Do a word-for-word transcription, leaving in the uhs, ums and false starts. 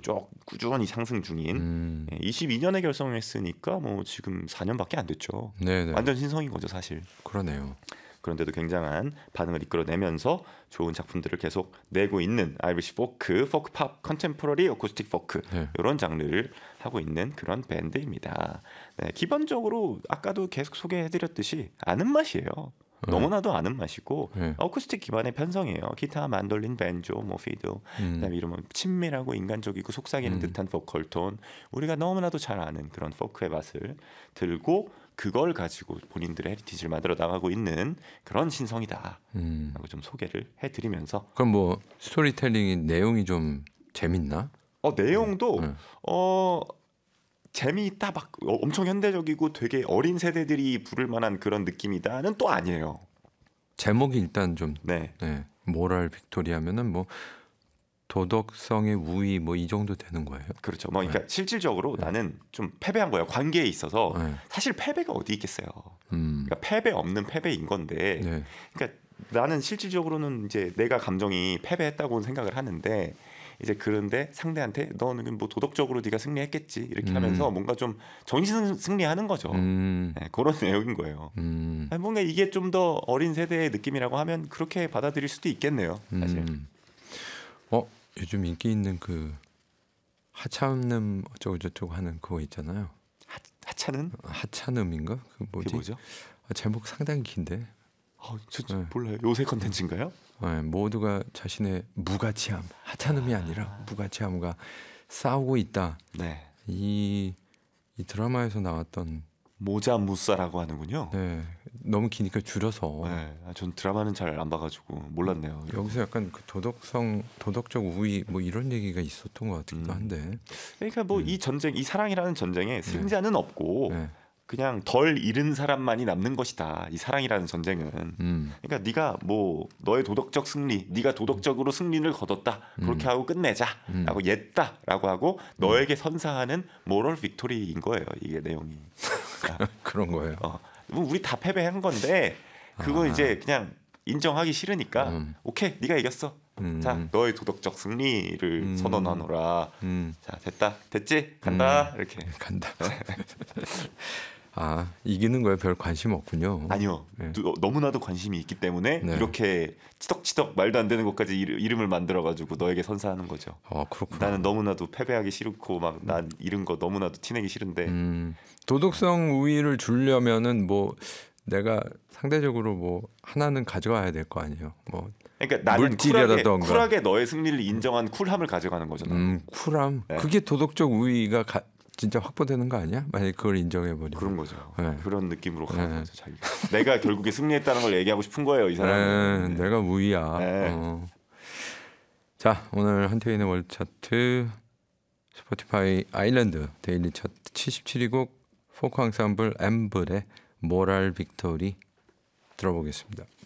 쭉 꾸준히 상승 중인 음. 예, 이십이 년에 결성했으니까 뭐 지금 사 년밖에 안 됐죠. 네네. 완전 신성인 거죠 사실. 그러네요. 그런데도 굉장한 반응을 이끌어내면서 좋은 작품들을 계속 내고 있는 아이리시 포크, 포크 팝, 컨템포러리, 어쿠스틱 포크 네. 이런 장르를 하고 있는 그런 밴드입니다. 네, 기본적으로 아까도 계속 소개해드렸듯이 아는 맛이에요. 네. 너무나도 아는 맛이고 네. 어쿠스틱 기반의 편성이에요. 기타, 만돌린, 벤조, 뭐 피도, 음. 그다음에 이런 뭐 친밀하고 인간적이고 속삭이는 음. 듯한 보컬 톤, 우리가 너무나도 잘 아는 그런 포크의 맛을 들고 그걸 가지고 본인들의 헤리티지를 만들어 나가고 있는 그런 신성이다. 음. 라고 좀 소개를 해드리면서 그럼 뭐 스토리텔링이 내용이 좀 재밌나? 어 내용도 네. 어 재미있다 막 어, 엄청 현대적이고 되게 어린 세대들이 부를 만한 그런 느낌이다는 또 아니에요. 제목이 일단 좀 네. 네. 모럴 빅토리하면은 뭐 도덕성의 우위 뭐 이 정도 되는 거예요. 그렇죠. 뭐 그러니까 네. 실질적으로 나는 좀 패배한 거예요. 관계에 있어서 네. 사실 패배가 어디 있겠어요. 음. 그러니까 패배 없는 패배인 건데 네. 그러니까 나는 실질적으로는 이제 내가 감정이 패배했다고 생각을 하는데 이제 그런데 상대한테 너는 뭐 도덕적으로 네가 승리했겠지 이렇게 음. 하면서 뭔가 좀 정신 승리하는 거죠. 음. 네, 그런 내용인 거예요. 음. 아니, 뭔가 이게 좀 더 어린 세대의 느낌이라고 하면 그렇게 받아들일 수도 있겠네요. 사실. 음. 어 요즘 인기 있는 그 하찮음 어쩌고 저쩌고 하는 그거 있잖아요. 하, 하찮은 하찮음인가? 그 뭐지? 그게 뭐죠? 아, 제목 상당히 긴데. 어, 저, 저 네. 몰라요. 요새 컨텐츠인가요? 네, 모두가 자신의 무가치함, 하찮음이 아니라 무가치함과 싸우고 있다. 네. 이, 이 드라마에서 나왔던 모자 무사라고 하는군요. 네, 너무 기니까 줄여서 네. 아, 전 드라마는 잘 안 봐가지고 몰랐네요. 여기서 약간 그 도덕성, 도덕적 우위 뭐 이런 얘기가 있었던 것 같기도 음. 한데. 그러니까 뭐 이 전쟁, 이 사랑이라는 전쟁에 승자는 없고 네. 그냥 덜 잃은 사람만이 남는 것이다. 이 사랑이라는 전쟁은. 음. 그러니까 네가 뭐 너의 도덕적 승리, 네가 도덕적으로 승리를 거뒀다. 그렇게 음. 하고 끝내자. 음. 라고 옛다라고 하고 너에게 선사하는 모럴 빅토리인 거예요. 이게 내용이. 그런 거예요. 어, 뭐 우리 다 패배한 건데 그거 아. 이제 그냥 인정하기 싫으니까 음. 오케이 네가 이겼어. 음. 자 너의 도덕적 승리를 음. 선언하노라. 음. 자 됐다 됐지 간다 이렇게. 간다. 아 이기는 거에 별 관심 없군요. 아니요. 네. 너, 너무나도 관심이 있기 때문에 네. 이렇게 치덕치덕 말도 안 되는 것까지 이름, 이름을 만들어가지고 너에게 선사하는 거죠. 아 그렇구나. 나는 너무나도 패배하기 싫고 막 난 잃은 거 너무나도 티내기 싫은데 음, 도덕성 우위를 주려면은 뭐 내가 상대적으로 뭐 하나는 가져와야 될 거 아니에요. 뭐 그러니까 나는 쿨하게, 물질이라던가. 쿨하게 너의 승리를 인정한 쿨함을 가져가는 거죠. 나는. 음, 쿨함. 네. 그게 도덕적 우위가 가, 진짜 확보되는 거 아니야? 만약 그걸 인정해 버리면. 그런 거죠. 네. 그런 느낌으로 가는 네. 거죠. 자기가. 내가 결국에 승리했다는 걸 얘기하고 싶은 거예요. 이 네, 사람은. 네. 내가 우위야. 네. 어. 자, 오늘 한태인의 월드 차트 스포티파이 아일랜드 데일리 차트 칠십칠 위 곡 포크 앙상블 엠블의 모랄 빅토리 들어보겠습니다.